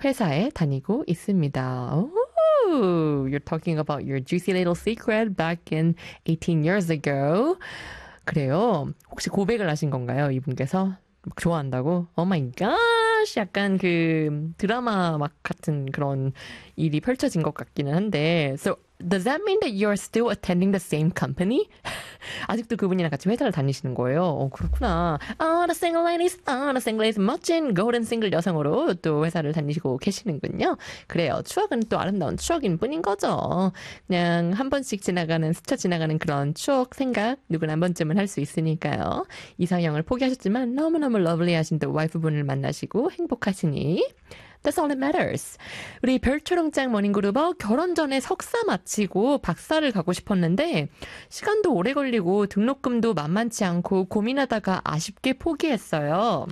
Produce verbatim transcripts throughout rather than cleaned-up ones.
회사에 다니고 있습니다. Ooh, you're talking about your juicy little secret back in eighteen years ago. 그래요. 혹시 고백을 하신 건가요? 이분께서? 막 좋아한다고? Oh my gosh! 약간 그 드라마 막 같은 그런 일이 펼쳐진 것 같기는 한데. So, does that mean that you're still attending the same company? 아직도 그분이랑 같이 회사를 다니시는 거예요? 어, 그렇구나. Oh, the single ladies, oh, the single ladies, 멋진 golden single 여성으로 또 회사를 다니시고 계시는군요. 그래요. 추억은 또 아름다운 추억인 뿐인 거죠. 그냥 한 번씩 지나가는, 스쳐 지나가는 그런 추억 생각 누구나 한 번쯤은 할 수 있으니까요. 이상형을 포기하셨지만 너무너무 러블리하신 또 와이프분을 만나시고 행복하시니 That's all that matters. 우리 별초롱짱 모닝그룹어 결혼 전에 석사 마치고 박사를 가고 싶었는데 시간도 오래 걸리고 등록금도 만만치 않고 고민하다가 아쉽게 포기했어요.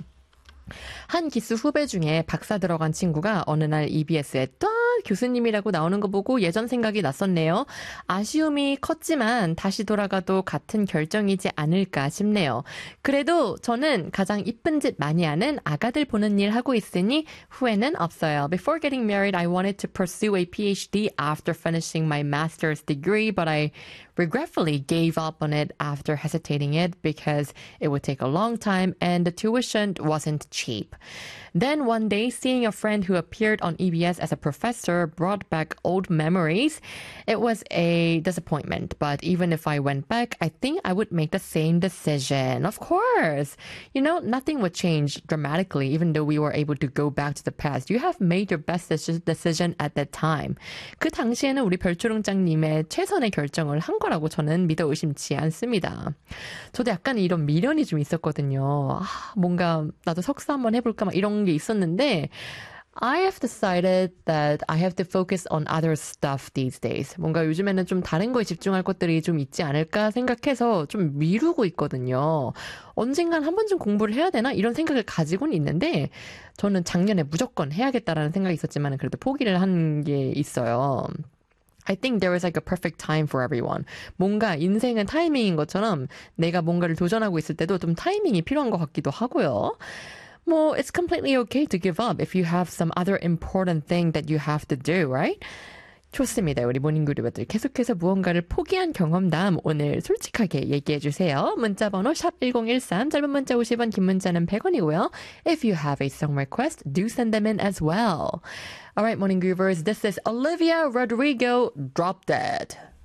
한 기수 후배 중에 박사 들어간 친구가 어느 날 이비에스에 또 교수님이라고 나오는 거 보고 예전 생각이 났었네요. 아쉬움이 컸지만 다시 돌아가도 같은 결정이지 않을까 싶네요. 그래도 저는 가장 이쁜 짓 많이 하는 아가들 보는 일 하고 있으니 후회는 없어요. Before getting married, I wanted to pursue a PhD after finishing my master's degree, but I regretfully gave up on it after hesitating it because it would take a long time and the tuition wasn't cheap. Then one day, seeing a friend who appeared on E B S as a professor brought back old memories. It was a disappointment, but even if I went back, I think I would make the same decision. Of course. You know, nothing would change dramatically even though we were able to go back to the past. You have made your best decision at that time. 그 당시에는 우리 별초롱장님의 최선의 결정을 한 거라고 저는 믿어 의심치 않습니다. 저도 약간 이런 미련이 좀 있었거든요. 아, 뭔가 나도 석사 한번 해볼까 막 이런 게 있었는데 I have decided that I have to focus on other stuff these days. 뭔가 요즘에는 좀 다른 거에 집중할 것들이 좀 있지 않을까 생각해서 좀 미루고 있거든요. 언젠간 한 번쯤 공부를 해야 되나? 이런 생각을 가지고는 있는데 저는 작년에 무조건 해야겠다라는 생각이 있었지만 그래도 포기를 한 게 있어요. I think there is like a perfect time for everyone. 뭔가 인생은 타이밍인 것처럼 내가 뭔가를 도전하고 있을 때도 좀 타이밍이 필요한 것 같기도 하고요. 뭐, it's completely okay to give up if you have some other important thing that you have to do, right? 좋습니다. 우리 모닝그룹들 계속해서 무언가를 포기한 경험담 오늘 솔직하게 얘기해주세요. 문자번호 샵 일공일삼, 짧은 문자 오십 원, 긴 문자는 백 원이고요. If you have a song request, do send them in as well. Alright, Morning Groovers, this is Olivia Rodrigo, Drop Dead.